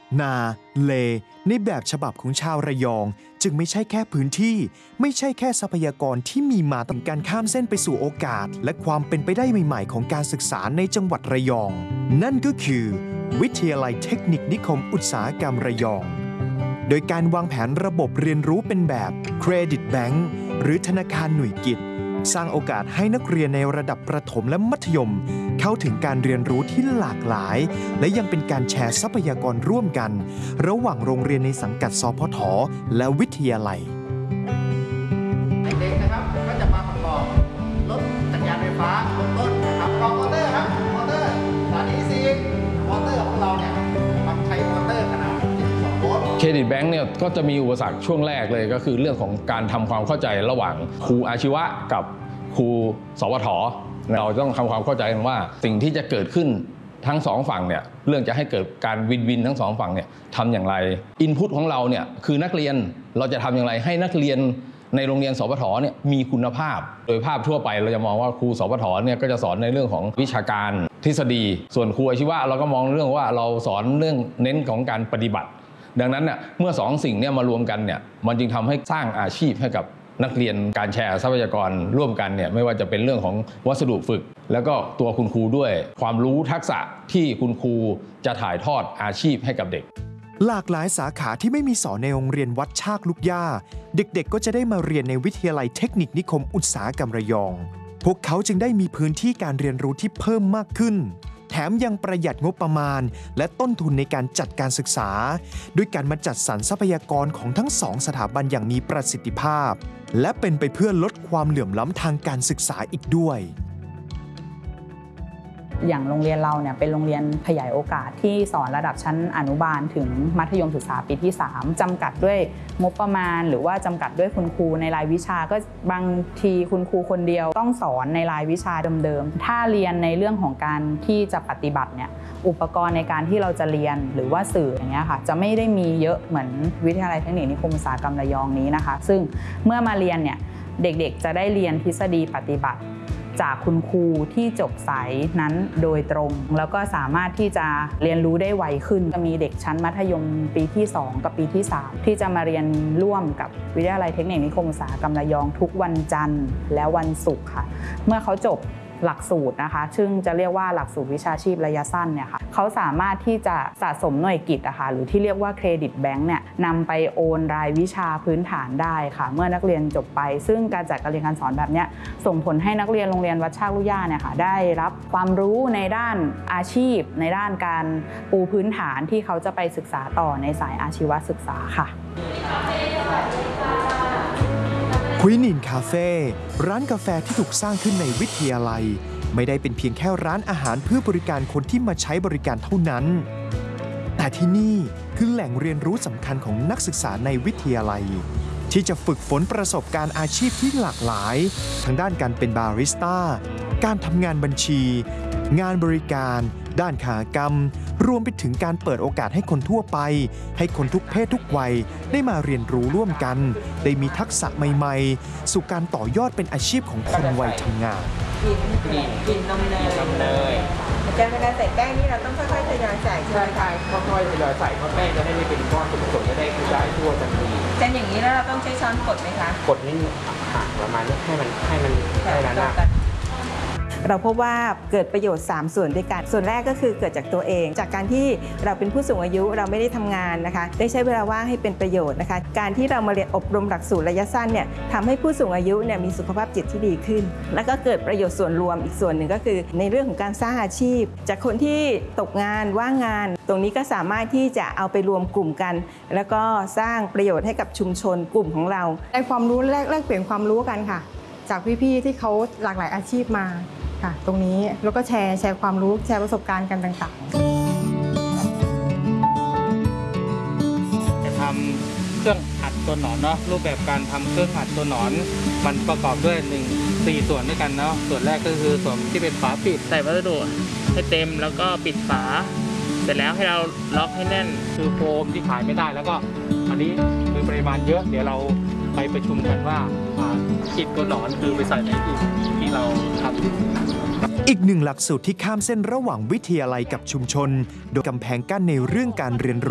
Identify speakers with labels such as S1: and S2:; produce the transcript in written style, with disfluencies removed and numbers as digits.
S1: นาเลในแบบฉบับของชาวระยองจึงไม่ใช่แค่พื้นที่ไม่ใช่แค่ทรัพยากรที่มีมาต่อการข้ามเส้นไปสู่โอกาสและความเป็นไปได้ใหม่ๆของการศึกษาในจังหวัดระยองนั่นก็คือวิทยาลัยเทคนิคนิคมอุตสาหกรรมระยองโดยการวางแผนระบบเรียนรู้เป็นแบบเครดิตแบงก์หรือธนาคารหน่วยกิจสร้างโอกาสให้นักเรียนในระดับประถมและมัธยมเข้าถึงการเรียนรู้ที่หลากหลายและยังเป็นการแชร์ทรัพยากรร่วมกันระหว่างโรงเรียนในสังกัดสพทและวิทยาลัย
S2: เด็กๆนะครับก็จะมาประกอบรถจักรยานไฟฟ้าลงต้นนะครับกองมอเตอร์ครับมอเตอร์สถานีซีมอเตอร์ของเราเนี่ยมันใช้มอเตอร์ขนาด12 โวลต์
S3: เครดิตแบงก์เนี่ยก็จะมีอุปสรรคช่วงแรกเลยก็คือเรื่องของการทำความเข้าใจระหว่างครูอาชีวะกับครูสวทเราต้องทำความเข้าใจกันว่าสิ่งที่จะเกิดขึ้นทั้งสองฝั่งเนี่ยเรื่องจะให้เกิดการวินทั้งสองฝั่งเนี่ยทำอย่างไรอินพุตของเราเนี่ยคือนักเรียนเราจะทำอย่างไรให้นักเรียนในโรงเรียนสวทเนี่ยมีคุณภาพโดยภาพทั่วไปเราจะมองว่าครูสวทเนี่ยก็จะสอนในเรื่องของวิชาการทฤษฎีส่วนครูอาชีวะเราก็มองเรื่องว่าเราสอนเรื่องเน้นของการปฏิบัติดังนั้นเนี่ยเมื่อ2 สิ่งเนี่ยมารวมกันเนี่ยมันจึงทำให้สร้างอาชีพให้กับนักเรียนการแชร์ทรัพยากรร่วมกันเนี่ยไม่ว่าจะเป็นเรื่องของวัสดุฝึกแล้วก็ตัวคุณครูด้วยความรู้ทักษะที่คุณครูจะถ่ายทอดอาชีพให้กับเด็ก
S1: หลากหลายสาขาที่ไม่มีสอนในโรงเรียนวัดชากลูกย่าเด็กๆก็จะได้มาเรียนในวิทยาลัยเทคนิคนิคมอุตสาหกรรมระยองพวกเขาจึงได้มีพื้นที่การเรียนรู้ที่เพิ่มมากขึ้นแถมยังประหยัดงบประมาณและต้นทุนในการจัดการศึกษาด้วยการมาจัดสรรทรัพยากรของทั้ง2 สถาบันอย่างมีประสิทธิภาพและเป็นไปเพื่อลดความเหลื่อมล้ำทางการศึกษาอีกด้วย
S4: อย่างโรงเรียนเราเนี่ยเป็นโรงเรียนขยายโอกาสที่สอนระดับชั้นอนุบาลถึงมัธยมศึกษาปีที่3จำกัดด้วยงบประมาณหรือว่าจำกัดด้วยคุณครูในรายวิชาก็บางทีคุณครูคนเดียวต้องสอนในรายวิชาเดิมๆถ้าเรียนในเรื่องของการที่จะปฏิบัติเนี่ยอุปกรณ์ในการที่เราจะเรียนหรือว่าสื่ออย่างเงี้ยค่ะจะไม่ได้มีเยอะเหมือนวิทยาลัยเทคนิคนิคมอุตสาหกรรมระยองนี้นะคะซึ่งเมื่อมาเรียนเนี่ยเด็กๆจะได้เรียนทฤษฎีปฏิบัติจากคุณครูที่จบสายนั้นโดยตรงแล้วก็สามารถที่จะเรียนรู้ได้ไวขึ้นจะมีเด็กชั้นมัธยมปีที่2กับปีที่3ที่จะมาเรียนร่วมกับวิทยาลัยเทคนิคนิคมอุตสาหกรรมระยองทุกวันจันทร์และวันศุกร์ค่ะเมื่อเขาจบหลักสูตรนะคะซึ่งจะเรียกว่าหลักสูตรวิชาชีพระยะสั้นเนี่ยค่ะเขาสามารถที่จะสะสมหน่วยกิตนะคะหรือที่เรียกว่าเครดิตแบงค์เนี่ยนำไปโอนรายวิชาพื้นฐานได้ค่ะเมื่อนักเรียนจบไปซึ่งการจัดการเรียนการสอนแบบนี้ส่งผลให้นักเรียนโรงเรียนวัดชากลูกย่าเนี่ยค่ะได้รับความรู้ในด้านอาชีพในด้านการปูพื้นฐานที่เขาจะไปศึกษาต่อในสายอาชีวศึกษาค่ะ
S1: ควินินคาเฟ่ร้านกาแฟที่ถูกสร้างขึ้นในวิทยาลัยไม่ได้เป็นเพียงแค่ร้านอาหารเพื่อบริการคนที่มาใช้บริการเท่านั้นแต่ที่นี่คือแหล่งเรียนรู้สำคัญของนักศึกษาในวิทยาลัยที่จะฝึกฝนประสบการณ์อาชีพที่หลากหลายทั้งด้านการเป็นบาริสต้าการทำงานบัญชีงานบริการด้านขากรรมรวมไปถึงการเปิดโอกาสให้คนทั่วไปให้คนทุกเพศทุกวัยได้มาเรียนรู้ร่วมกันได้มีทักษะใหม่ๆสู่การต่อยอดเป็นอาชีพของคนวัยทำงาน
S5: กินนมเนยแต่เวลาใส่แป้งนี่เราต้องค่อยๆทยอยใส่ใช่ไหมคะ
S2: ค่อยๆทยอยใส่เพราะแป้งจะได้ไม่เป็นก้อนส่วนจะได้คือได้ทั่วทันที
S5: จะอย่างนี้แล้วเราต้องใช้ช้อนกดไหมคะ
S2: กดนิดประมาณนี้ให้มันได้ระนาบ
S5: เราพบว่าเกิดประโยชน์3ส่วนด้วยกันส่วนแรกก็คือเกิดจากตัวเองจากการที่เราเป็นผู้สูงอายุเราไม่ได้ทำงานนะคะได้ใช้เวลาว่างให้เป็นประโยชน์นะคะการที่เรามาเรียนอบรมหลักสูตรระยะสั้นเนี่ยทำให้ผู้สูงอายุเนี่ยมีสุขภาพจิตที่ดีขึ้นแล้วก็เกิดประโยชน์ส่วนรวมอีกส่วนหนึ่งก็คือในเรื่องของการสร้างอาชีพจากคนที่ตกงานว่างงานตรงนี้ก็สามารถที่จะเอาไปรวมกลุ่มกันแล้วก็สร้างประโยชน์ให้กับชุมชนกลุ่มของเรา
S6: ได้ความรู้แลกเปลี่ยนความรู้กันค่ะจากพี่ๆที่เขาหลากหลายอาชีพมาค่ะตรงนี้แล้วก็แชร์ความรู้แชร์ประสบการณ์กันต่าง
S7: ๆจะทำเครื่องอัดตัวหนอนเนาะรูปแบบการทำเครื่องอัดตัวหนอนมันประกอบด้วย4 ส่วนด้วยกันเนาะส่วนแรกก็คือส่วนที่เป็นฝาปิดใส่วัสดุให้เต็มแล้วก็ปิดฝาเสร็จแล้วให้เราล็อกให้แน่นคือโฟมที่ขายไม่ได้แล้วก็อันนี้คือปริมาณเยอะเดี๋ยวเราไปประชุมกันว่าอิฐตัวหนอนคือไปใส่ในอิฐที่เราทำ
S1: อีกหนึ่งหลักสูตรที่ข้ามเส้นระหว่างวิทยาลัยกับชุมชนโดยกำแพงกั้นในเรื่องการเรียนรู้